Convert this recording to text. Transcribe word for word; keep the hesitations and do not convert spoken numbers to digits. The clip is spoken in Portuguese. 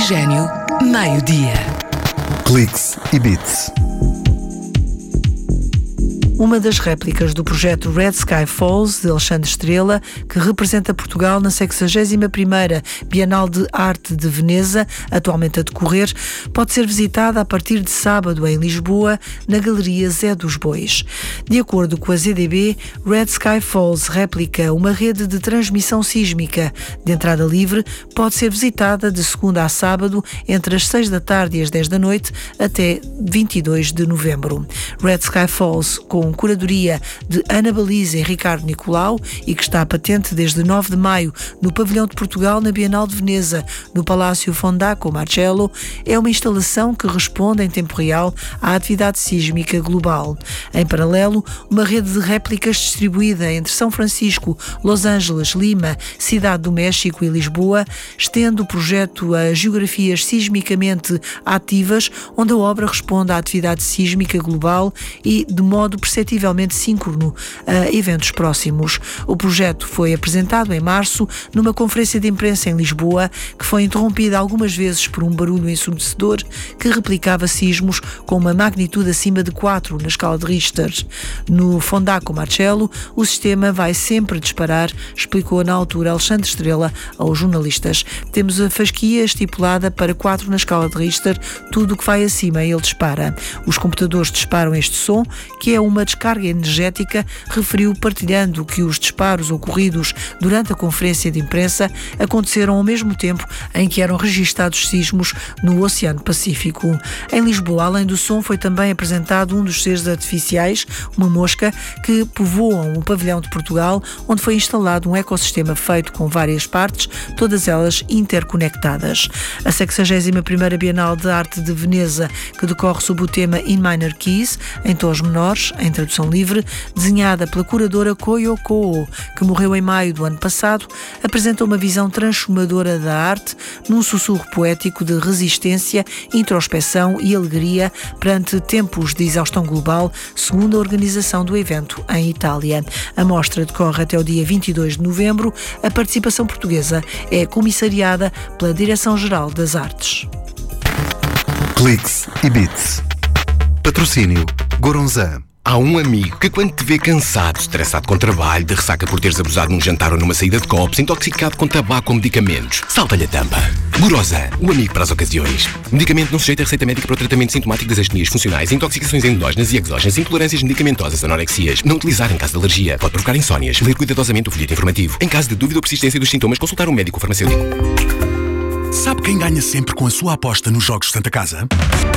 Oxigênio, meio-dia. Cliques e Beats. Uma das réplicas do projeto Red Sky Falls, de Alexandre Estrela, que representa Portugal na sexagésima primeira Bienal de Arte de Veneza, atualmente a decorrer, pode ser visitada a partir de sábado em Lisboa, na Galeria Zé dos Bois. De acordo com a Z D B, Red Sky Falls réplica uma rede de transmissão sísmica de entrada livre, pode ser visitada de segunda a sábado, entre as seis da tarde e as dez da noite, até vinte e dois de novembro. Red Sky Falls, com curadoria de Ana Baliza e Ricardo Nicolau, e que está patente desde nove de maio no Pavilhão de Portugal na Bienal de Veneza, no Palácio Fondaco Marcello, é uma instalação que responde em tempo real à atividade sísmica global. Em paralelo, uma rede de réplicas distribuída entre São Francisco, Los Angeles, Lima, Cidade do México e Lisboa estende o projeto a geografias sismicamente ativas, onde a obra responde à atividade sísmica global e de modo perceptivelmente síncrono a eventos próximos. O projeto foi apresentado em março numa conferência de imprensa em Lisboa, que foi interrompida algumas vezes por um barulho ensurdecedor que replicava sismos com uma magnitude acima de quatro na escala de Richter. No Fondaco Marcello, o sistema vai sempre disparar, explicou na altura Alexandre Estrela aos jornalistas. Temos a fasquia estipulada para quatro na escala de Richter, tudo o que vai acima ele dispara. Os computadores disparam este som, que é uma descarga energética, referiu, partilhando que os disparos ocorridos durante a conferência de imprensa aconteceram ao mesmo tempo em que eram registados sismos no Oceano Pacífico. Em Lisboa, além do som, foi também apresentado um dos seres artificiais, uma mosca, que povoam o Pavilhão de Portugal, onde foi instalado um ecossistema feito com várias partes, todas elas interconectadas. A sexagésima primeira Bienal de Arte de Veneza, que decorre sob o tema In Minor Keys, em tons menores, em tradução livre, desenhada pela curadora Koyo Koo, que morreu em maio do ano passado, apresenta uma visão transformadora da arte num sussurro poético de resistência, introspeção e alegria perante tempos de exaustão global, segundo a organização do evento em Itália. A mostra decorre até o dia vinte e dois de novembro. A participação portuguesa é comissariada pela Direção-Geral das Artes. Cliques e Beats. Patrocínio Goronzan. Há um amigo que, quando te vê cansado, estressado com trabalho, de ressaca por teres abusado num jantar ou numa saída de copos, intoxicado com tabaco ou medicamentos, salta-lhe a tampa. Goronzan, o amigo para as ocasiões. Medicamento não sujeito a receita médica para o tratamento sintomático das astenias funcionais, intoxicações endógenas e exógenas, intolerâncias medicamentosas, anorexias. Não utilizar em caso de alergia. Pode provocar insónias. Ler cuidadosamente o folheto informativo. Em caso de dúvida ou persistência dos sintomas, consultar um médico farmacêutico. Sabe quem ganha sempre com a sua aposta nos Jogos Santa Casa?